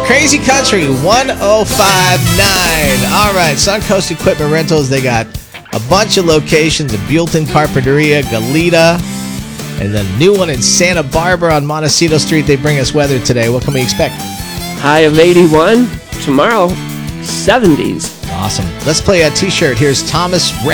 Crazy Country 1059. All right, Suncoast Equipment Rentals, they got a bunch of locations in Buellton, Carpinteria, Goleta, and the new one in Santa Barbara on Montecito Street. They bring us weather today. What can we expect? High of 81. Tomorrow, 70s. Awesome. Let's play a t-shirt. Here's Thomas Rhett.